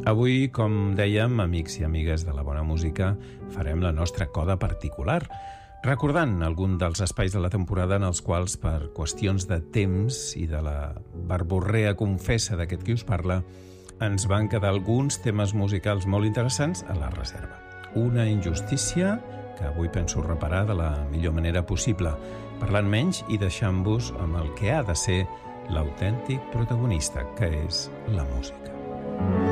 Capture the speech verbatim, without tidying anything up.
Avui, com dèiem, amics i amigues de la bona música, farem la nostra coda particular, recordant algun dels espais de la temporada en els quals, per qüestions de temps i de la verborrea confessa d'aquest qui us parla, ens van quedar alguns temes musicals molt interessants a la reserva. Una injustícia que avui penso reparar de la millor manera possible, parlant menys i deixant-vos amb el que ha de ser l'autèntic protagonista, que és la música.